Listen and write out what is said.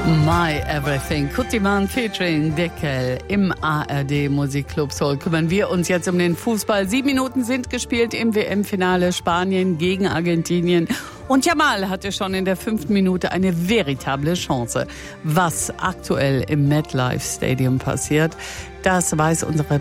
My Everything, Kutiman featuring Deckel im ARD Musikclub Soul. Kümmern wir uns jetzt um den Fußball. 7 Minuten sind gespielt im WM-Finale Spanien gegen Argentinien. Und Jamal hatte schon in der 5. Minute eine veritable Chance. Was aktuell im MetLife Stadium passiert, das weiß unsere